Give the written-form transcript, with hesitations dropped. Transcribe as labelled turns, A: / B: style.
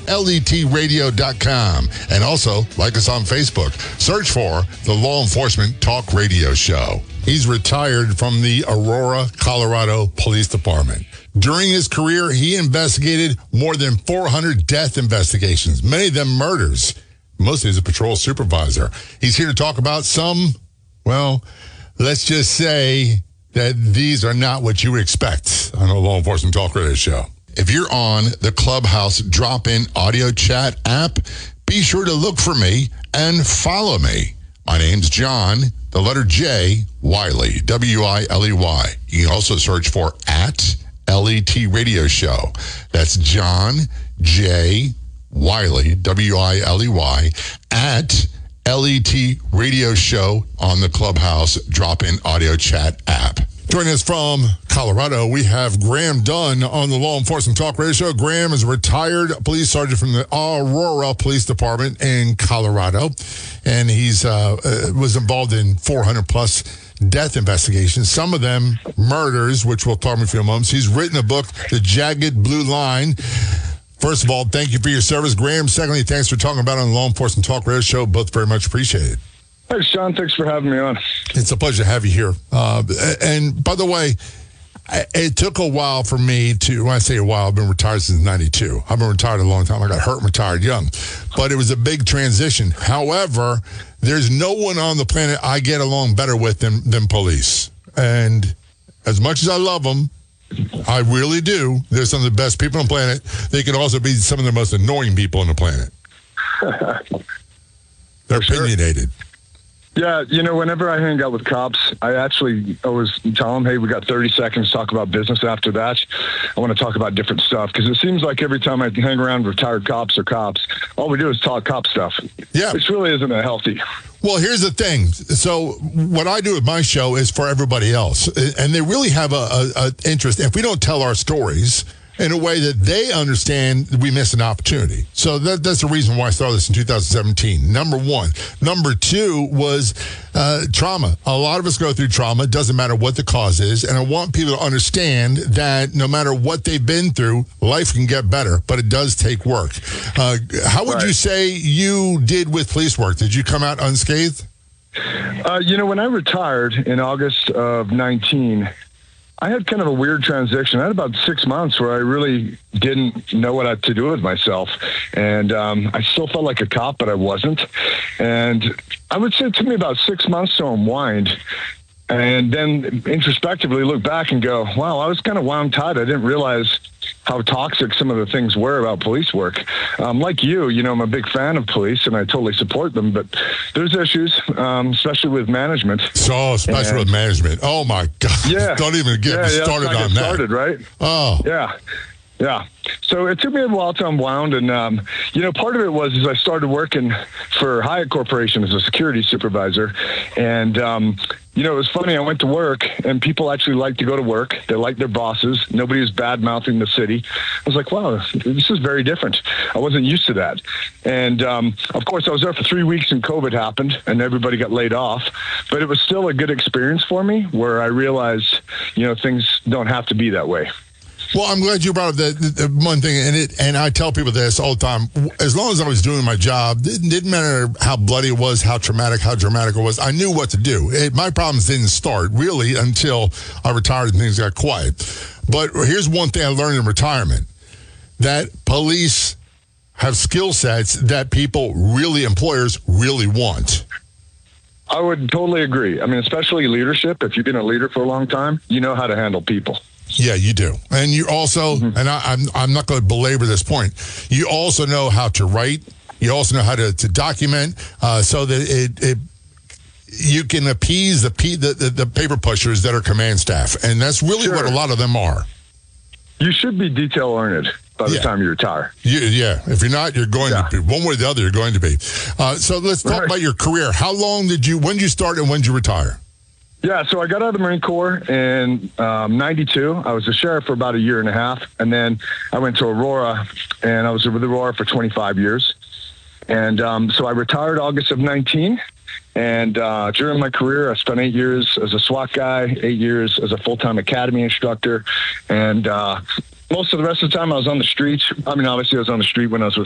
A: letradio.com. And also, like us on Facebook. Search for the Law Enforcement Talk Radio Show. He's retired from the Aurora, Colorado Police Department. During his career, he investigated more than 400 death investigations, many of them murders. Mostly as a patrol supervisor. He's here to talk about some, well, let's just say that these are not what you would expect on a Law Enforcement Talk Radio Show. If you're on the Clubhouse drop-in audio chat app, be sure to look for me and follow me. My name's John, the letter J, Wiley, W-I-L-E-Y. You can also search for @LET Radio Show. That's John J. Wiley, W-I-L-E-Y, @LET Radio Show on the Clubhouse drop-in audio chat app. Joining us from Colorado, we have Graham Dunn on the Law Enforcement Talk Radio Show. Graham is a retired police sergeant from the Aurora Police Department in Colorado, and he's was involved in 400-plus death investigations, some of them murders, which we'll talk about in a few moments. He's written a book, The Jagged Blue Line. First of all, thank you for your service, Graham. Secondly, thanks for talking about it on the Law Enforcement Talk Radio Show. Both very much appreciated.
B: Thanks, Sean. Thanks for having me on.
A: It's a pleasure to have you here. And by the way, it took a while for me to, when I say a while, I've been retired since 92. I've been retired a long time. I got hurt and retired young. But it was a big transition. However, there's no one on the planet I get along better with than police. And as much as I love them, I really do, they're some of the best people on the planet. They can also be some of the most annoying people on the planet. They're opinionated.
B: Yeah, whenever I hang out with cops, I actually always tell them, hey, we got 30 seconds to talk about business. After that, I want to talk about different stuff. Because it seems like every time I hang around retired cops or cops, all we do is talk cop stuff.
A: Yeah.
B: Which really isn't that healthy.
A: Well, here's the thing. So what I do with my show is for everybody else. And they really have a interest. If we don't tell our stories in a way that they understand, we miss an opportunity. So that's the reason why I started this in 2017. Number one. Number two was trauma. A lot of us go through trauma. It doesn't matter what the cause is. And I want people to understand that no matter what they've been through, life can get better, but it does take work. How would you say you did with police work? Did you come out unscathed?
B: When I retired in August of 19, I had kind of a weird transition. I had about 6 months where I really didn't know what to do with myself. And I still felt like a cop, but I wasn't. And I would say it took me about 6 months to unwind. And then introspectively look back and go, wow, I was kind of wound tight. I didn't realize how toxic some of the things were about police work. Like you, I'm a big fan of police and I totally support them, but there's issues, especially with management.
A: So, especially with management. Oh my God.
B: Yeah.
A: Don't even get me started on that.
B: Started, right?
A: Oh.
B: Yeah. So it took me a while to unwound. And, part of it was I started working for Hyatt Corporation as a security supervisor. And, it was funny. I went to work and people actually like to go to work. They like their bosses. Nobody was bad-mouthing the city. I was like, wow, this is very different. I wasn't used to that. And, of course, I was there for 3 weeks and COVID happened and everybody got laid off. But it was still a good experience for me where I realized, things don't have to be that way.
A: Well, I'm glad you brought up the one thing, and I tell people this all the time. As long as I was doing my job, it didn't matter how bloody it was, how dramatic it was. I knew what to do. My problems didn't start, really, until I retired and things got quiet. But here's one thing I learned in retirement, that police have skill sets that employers really want.
B: I would totally agree. I mean, especially leadership. If you've been a leader for a long time, you know how to handle people.
A: Yeah, you do. And you also, and I'm not going to belabor this point, you also know how to write. You also know how to document so that you can appease the paper pushers that are command staff. And that's really what a lot of them are.
B: You should be detail-oriented by the time you retire.
A: Yeah. If you're not, you're going to be. One way or the other, you're going to be. So let's talk about your career. When did you start and when did you retire?
B: Yeah, so I got out of the Marine Corps in 92. I was a sheriff for about a year and a half. And then I went to Aurora, and I was with Aurora for 25 years. And so I retired August of 19. And during my career, I spent 8 years as a SWAT guy, 8 years as a full-time academy instructor. And most of the rest of the time I was on the streets. I mean, obviously I was on the street when I was with